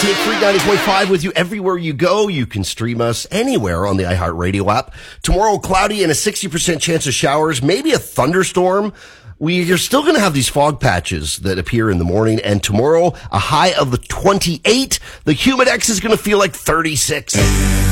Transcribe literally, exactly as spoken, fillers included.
Take Freak ninety point five with you everywhere you go. You can stream us anywhere on the iHeartRadio app. Tomorrow, cloudy and a sixty percent chance of showers, maybe a thunderstorm. We are still going to have these fog patches that appear in the morning. And tomorrow, a high of the twenty-eight. The Humidex is going to feel like thirty-six.